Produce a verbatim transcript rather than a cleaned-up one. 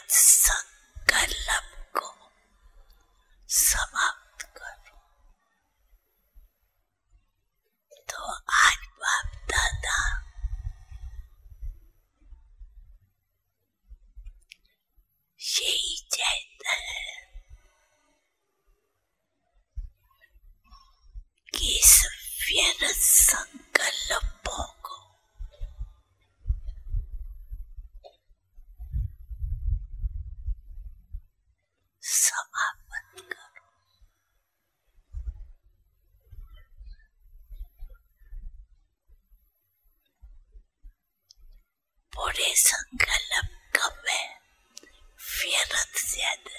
संकल्प को समाप्त करो। तो आज बाप दादा यही चाहता है कि इस व्यर्थ संकल्पों को समाप्त करो। बुरे संकल्प कम है, व्यर्थ ज्यादा।